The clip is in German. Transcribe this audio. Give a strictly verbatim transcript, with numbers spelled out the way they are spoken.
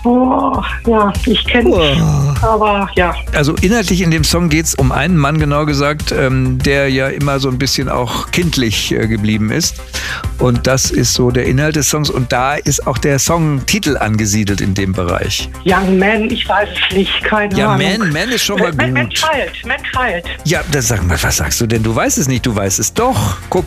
Oh, ja, ich kenne Oh. aber ja. Also inhaltlich in dem Song geht es um einen Mann, genau gesagt, ähm, der ja immer so ein bisschen auch kindlich äh, geblieben ist. Und das ist so der Inhalt des Songs. Und da ist auch der Songtitel angesiedelt in dem Bereich. Young Man, ich weiß es nicht, keine Ja, Ahnung. Man, Man ist schon mal Man, Man gut. Child, Man Child. Ja, das sag mal, was sagst du denn? Du weißt es nicht, du weißt es doch. Guck.